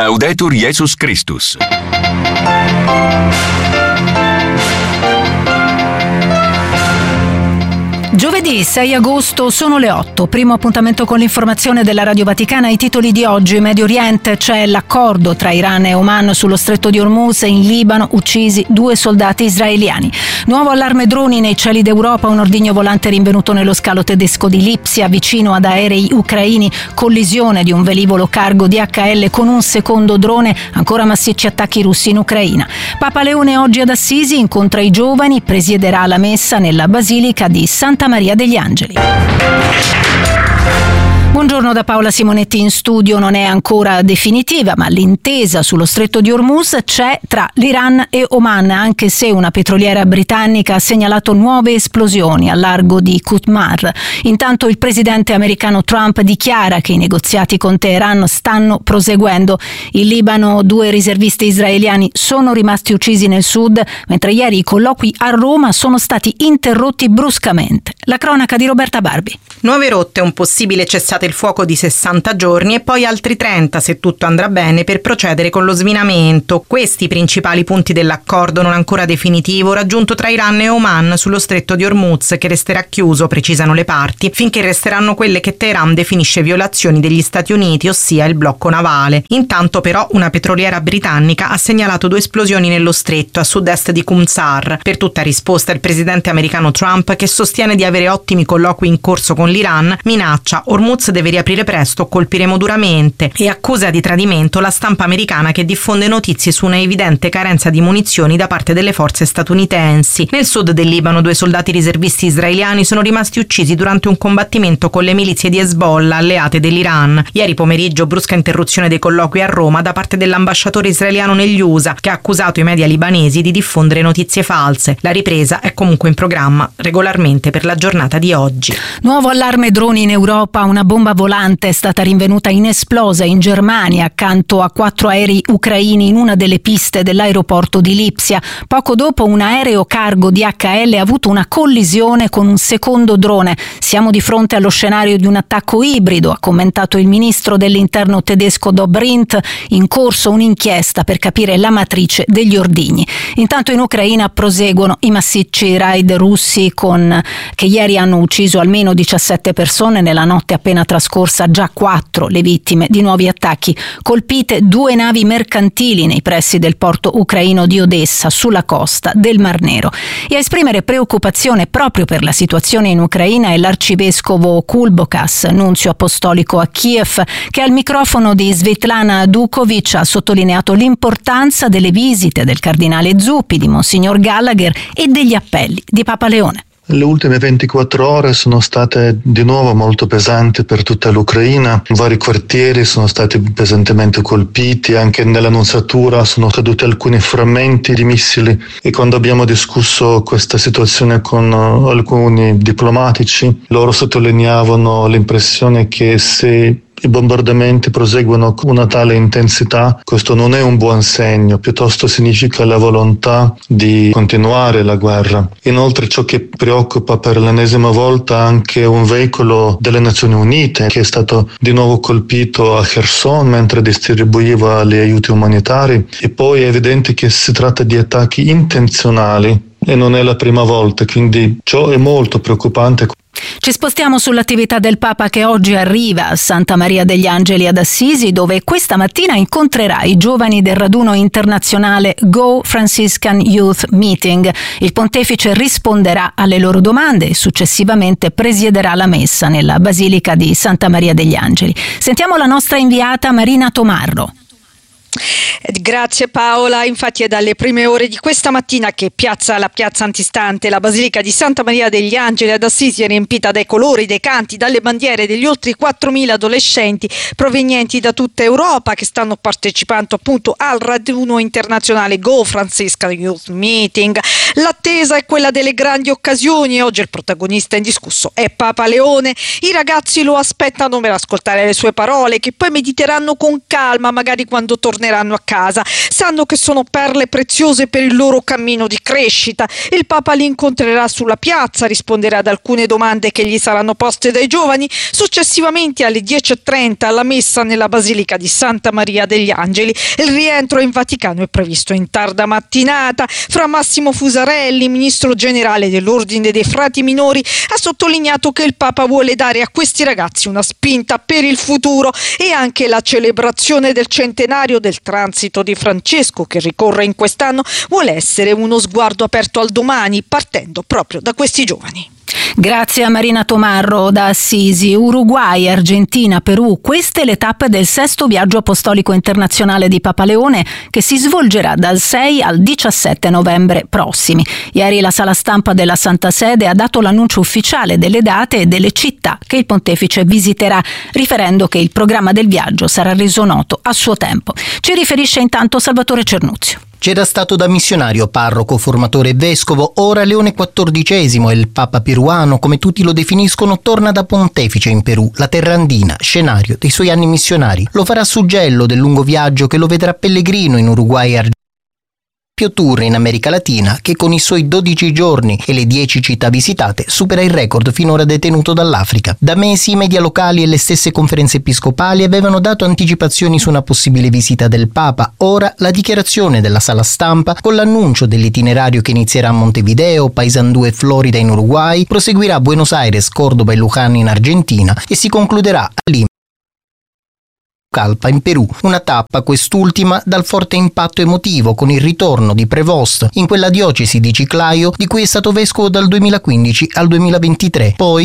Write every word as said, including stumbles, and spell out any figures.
Laudetur Jesus Christus. Giovedì sei agosto, sono le otto. Primo appuntamento con l'informazione della Radio Vaticana. I titoli di oggi: Medio Oriente, c'è l'accordo tra Iran e Oman sullo stretto di Hormuz. In Libano uccisi due soldati israeliani. Nuovo allarme droni nei cieli d'Europa, un ordigno volante rinvenuto nello scalo tedesco di Lipsia vicino ad aerei ucraini. Collisione di un velivolo cargo D H L con un secondo drone. Ancora massicci attacchi russi in Ucraina. Papa Leone oggi ad Assisi incontra i giovani, presiederà la messa nella Basilica di Santa Maria degli Angeli. Buongiorno da Paola Simonetti in studio. Non è ancora definitiva, ma l'intesa sullo stretto di Hormuz c'è tra l'Iran e Oman, anche se una petroliera britannica ha segnalato nuove esplosioni al largo di Qutmar. Intanto il presidente americano Trump dichiara che i negoziati con Teheran stanno proseguendo. In Libano due riservisti israeliani sono rimasti uccisi nel sud, mentre ieri i colloqui a Roma sono stati interrotti bruscamente. La cronaca di Roberta Barbi. Nuove rotte, un possibile cessate il fuoco di sessanta giorni e poi altri trenta se tutto andrà bene per procedere con lo sminamento. Questi i principali punti dell'accordo non ancora definitivo raggiunto tra Iran e Oman sullo stretto di Hormuz, che resterà chiuso, precisano le parti, finché resteranno quelle che Teheran definisce violazioni degli Stati Uniti, ossia il blocco navale. Intanto però una petroliera britannica ha segnalato due esplosioni nello stretto a sud-est di Qumsar. Per tutta risposta il presidente americano Trump, che sostiene di avere ottimi colloqui in corso con l'Iran, minaccia: Hormuz deve riaprire presto, colpiremo duramente, e accusa di tradimento la stampa americana che diffonde notizie su una evidente carenza di munizioni da parte delle forze statunitensi. Nel sud del Libano due soldati riservisti israeliani sono rimasti uccisi durante un combattimento con le milizie di Hezbollah, alleate dell'Iran. Ieri pomeriggio brusca interruzione dei colloqui a Roma da parte dell'ambasciatore israeliano negli U S A, che ha accusato i media libanesi di diffondere notizie false. La ripresa è comunque in programma regolarmente per la giornata di oggi. Nuovo allarme droni in Europa. Una bomba volante è stata rinvenuta inesplosa in Germania accanto a quattro aerei ucraini in una delle piste dell'aeroporto di Lipsia. Poco dopo un aereo cargo D H L ha avuto una collisione con un secondo drone. Siamo di fronte allo scenario di un attacco ibrido, ha commentato il ministro dell'interno tedesco Dobrindt. In corso un'inchiesta per capire la matrice degli ordigni. Intanto in Ucraina proseguono i massicci raid russi con che ieri hanno ucciso almeno diciassette persone, nella notte appena trascorsa già quattro le vittime di nuovi attacchi. Colpite due navi mercantili nei pressi del porto ucraino di Odessa, sulla costa del Mar Nero. E a esprimere preoccupazione proprio per la situazione in Ucraina è l'arcivescovo Kulbokas, nunzio apostolico a Kiev, che al microfono di Svetlana Dukovic ha sottolineato l'importanza delle visite del cardinale Zuppi, di Monsignor Gallagher e degli appelli di Papa Leone. Le ultime ventiquattro ore sono state di nuovo molto pesanti per tutta l'Ucraina. Vari quartieri sono stati pesantemente colpiti, anche nell'annunziatura sono caduti alcuni frammenti di missili, e quando abbiamo discusso questa situazione con alcuni diplomatici, loro sottolineavano l'impressione che se i bombardamenti proseguono con una tale intensità, questo non è un buon segno, piuttosto significa la volontà di continuare la guerra. Inoltre ciò che preoccupa per l'ennesima volta anche un veicolo delle Nazioni Unite che è stato di nuovo colpito a Kherson mentre distribuiva gli aiuti umanitari, e poi è evidente che si tratta di attacchi intenzionali e non è la prima volta, quindi ciò è molto preoccupante. Ci spostiamo sull'attività del Papa, che oggi arriva a Santa Maria degli Angeli ad Assisi, dove questa mattina incontrerà i giovani del raduno internazionale Go Franciscan Youth Meeting. Il pontefice risponderà alle loro domande e successivamente presiederà la messa nella Basilica di Santa Maria degli Angeli. Sentiamo la nostra inviata Marina Tomarro. Grazie Paola, infatti è dalle prime ore di questa mattina che piazza la piazza antistante, la Basilica di Santa Maria degli Angeli ad Assisi è riempita dai colori, dai canti, dalle bandiere degli oltre quattromila adolescenti provenienti da tutta Europa che stanno partecipando appunto al raduno internazionale Go Franciscan Youth Meeting. L'attesa è quella delle grandi occasioni e oggi il protagonista indiscusso è Papa Leone. I ragazzi lo aspettano per ascoltare le sue parole, che poi mediteranno con calma, magari quando torneranno a casa. Sanno che sono perle preziose per il loro cammino di crescita. Il Papa li incontrerà sulla piazza, risponderà ad alcune domande che gli saranno poste dai giovani. Successivamente alle dieci e trenta alla messa nella Basilica di Santa Maria degli Angeli. Il rientro in Vaticano è previsto in tarda mattinata. Fra Massimo Fusarelli, ministro generale dell'Ordine dei Frati Minori, ha sottolineato che il Papa vuole dare a questi ragazzi una spinta per il futuro e anche la celebrazione del centenario del transito di Francesco, che ricorre in quest'anno, vuole essere uno sguardo aperto al domani, partendo proprio da questi giovani. Grazie a Marina Tomarro da Assisi. Uruguay, Argentina, Perù, queste le tappe del sesto viaggio apostolico internazionale di Papa Leone, che si svolgerà dal sei al diciassette novembre prossimi. Ieri la sala stampa della Santa Sede ha dato l'annuncio ufficiale delle date e delle città che il pontefice visiterà, riferendo che il programma del viaggio sarà reso noto a suo tempo. Ci riferisce intanto Salvatore Cernuzio. C'era stato da missionario, parroco, formatore e vescovo, ora Leone quattordicesimo e il Papa peruano, come tutti lo definiscono, torna da pontefice in Perù, la terra andina, scenario dei suoi anni missionari. Lo farà a suggello del lungo viaggio che lo vedrà pellegrino in Uruguay e Argentina. Tour in America Latina, che con i suoi dodici giorni e le dieci città visitate supera il record finora detenuto dall'Africa. Da mesi i media locali e le stesse conferenze episcopali avevano dato anticipazioni su una possibile visita del Papa. Ora la dichiarazione della sala stampa, con l'annuncio dell'itinerario che inizierà a Montevideo, Paysandú e Florida in Uruguay, proseguirà a Buenos Aires, Cordoba e Luján in Argentina e si concluderà a Lima, Calpa in Perù, una tappa quest'ultima dal forte impatto emotivo con il ritorno di Prevost in quella diocesi di Chiclayo di cui è stato vescovo dal duemilaquindici al duemilaventitré. Poi